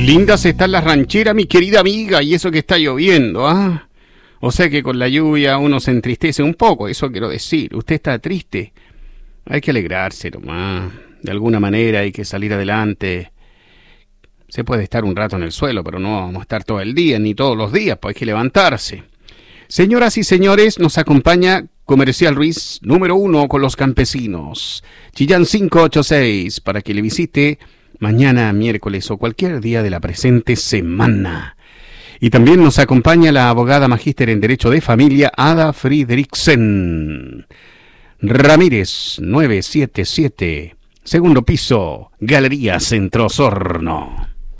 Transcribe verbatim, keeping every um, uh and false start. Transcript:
Lindas están las rancheras, mi querida amiga, y eso que está lloviendo, ¿ah? O sea que con la lluvia uno se entristece un poco, eso quiero decir. Usted está triste, hay que alegrarse nomás. De alguna manera hay que salir adelante. Se puede estar un rato en el suelo, pero no vamos a estar todo el día, ni todos los días, pues hay que levantarse. Señoras y señores, nos acompaña Comercial Ruiz, número uno con los campesinos. Chillán cinco ocho seis, para que le visite mañana, miércoles o cualquier día de la presente semana. Y también nos acompaña la abogada magíster en Derecho de Familia, Ada Friedrichsen. Ramírez nueve siete siete, segundo piso, Galería Centro Osorno.